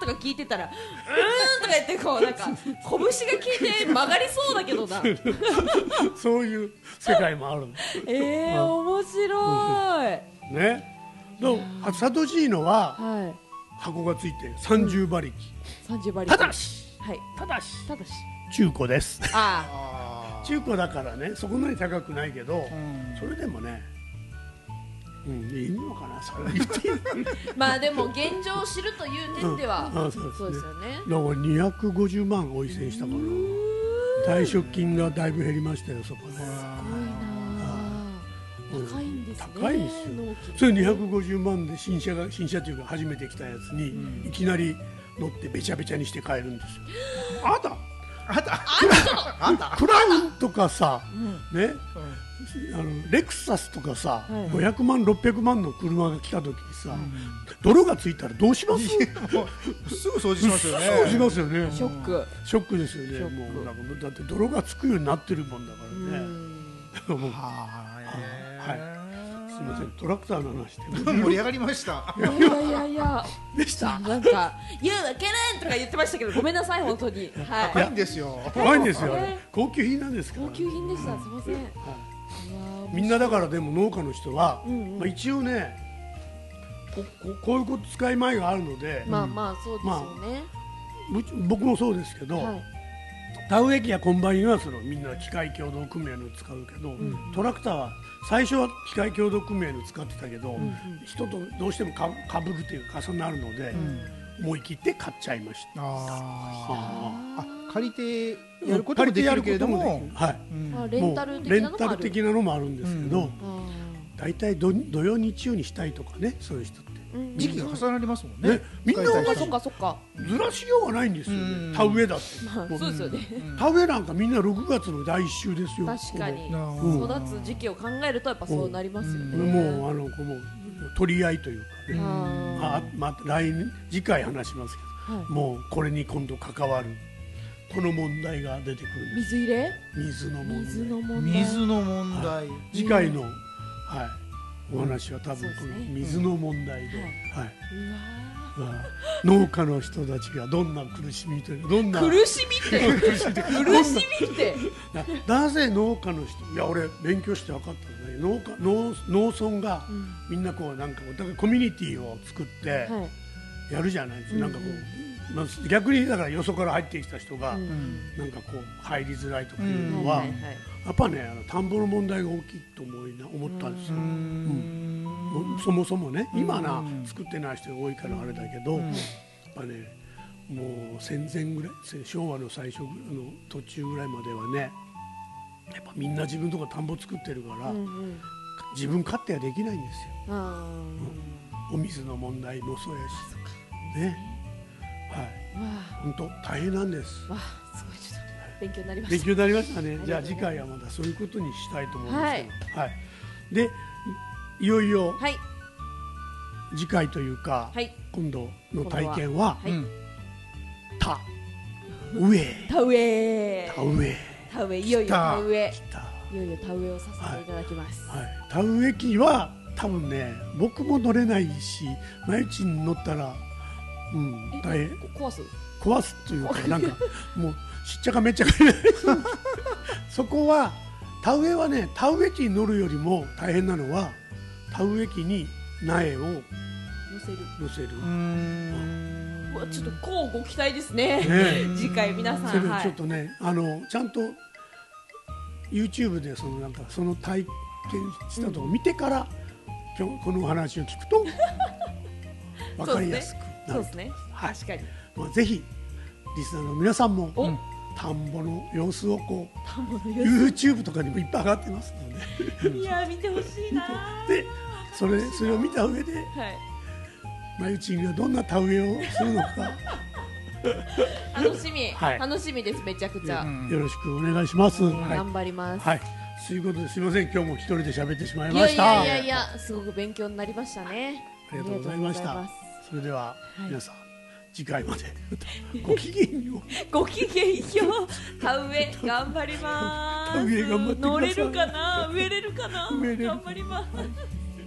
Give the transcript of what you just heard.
とか聞いてたらうーんとか言ってこうなんか拳が効いて曲がりそうだけどなそういう世界もあるんです面白いね。サトシーノははい箱がついて30馬力、 30馬力ただしはいただしただし中古ですあ中古だからねそこまで高くないけど、それでもね、いいのかなそれ言っていいまあでも現状を知るという点では、 そうですよね。 だから250万お伊勢したかな。退職金がだいぶ減りましたよそこで。 すごいな高いんですね。 高いんですよ。それ250万で新車というか初めて来たやつに、いきなり乗ってべちゃべちゃにして帰るんですよ。クラウンとかさ、ね、レクサスとかさ、500万600万の車が来た時にさ、泥がついたらどうします？ すぐ掃除しますよね。 掃除しますよね。 ショックですよね。もうなんかだって泥がつくようになってるもんだからね。すみません、トラクターの話で盛り上がりました。 いやでした。 なんか言うわけないとか言ってましたけどごめんなさい本当に。 高いんですよ。 高いんですよ。高級品なんですから。 高級品でした。すみません。 みんなだからでも農家の人は一応ねこういうこと使い前があるので、 まあそうですよね。 僕もそうですけど。田植え機やコンバインはみんな機械協同組合の使うけど、トラクターは最初は機械協同組合の使ってたけど、人とどうしてもかぶるというか重なるので、思い切って買っちゃいました。 借りてやることもできるけれども、 レンタル的なのもあるんですけど、だいたい土曜日曜にしたいとかね、そういう人って時期が重なりますもんね。 みんなそっかずらしようがないんですよね。田植えだって。 そうですよね。 田植えなんかみんな6月の第1週ですよ。 確かに育つ時期を考えるとやっぱそうなりますよね。 もう取り合いというかね。次回話しますけど、もうこれに今度関わるこの問題が出てくるんです。 水入れ？ 水の問題。 次回のお話は多分この水の問題で、農家の人たちがどんな苦しみというどんな苦しみってなぜ農家の人、いや俺勉強して分かったんだけど、農村がみんなこうなんかお互いコミュニティを作ってやるじゃないですか。なんかこう逆にだからよそから入ってきた人がなんかこう入りづらいとかいうのはやっぱね田んぼの問題が大きいと思ったんですよ。そもそもね今作ってない人が多いからあれだけど、やっぱねもう戦前ぐらい昭和の最初の途中ぐらいまではねやっぱみんな自分のところ田んぼ作ってるから自分勝手はできないんですよ。お水の問題もそうやしね。本当大変なんです。 すごいちょっと勉強になりました。 勉強になりましたね。じゃあ次回はまだそういうことにしたいと思うんですけど、でいよいよ次回というか今度の体験は田植えいよいよ田植えをさせていただきます。 田植え機は多分ね僕も乗れないし、まゆちに乗ったら大変壊すというかなんかもうしっちゃかめっちゃかになるそこは田植えはね田植え機に乗るよりも大変なのは田植え機に苗を乗せる。 ちょっとこうご期待ですね。次回皆さんちょっとねちゃんと YouTube でその体験したとこ見てから今日このお話を聞くと分かりやすくなる。 そうですね。確かに。 ぜひリスナーの皆さんも田んぼの様子をこう YouTube とかにもいっぱい上がってますのでいや見てほしいな。 でそれを見た上でまゆちんがどんな田植えをするのか楽しみです。めちゃくちゃよろしくお願いします。 頑張ります。 そういうことですいません今日も一人で喋ってしまいました。 いやすごく勉強になりましたね。 ありがとうございました。それでは皆さん次回までごきげんよう。 ごきげんよう。田植え頑張ります。 田植え頑張ってください。 乗れるかな、植えれるかな、頑張ります。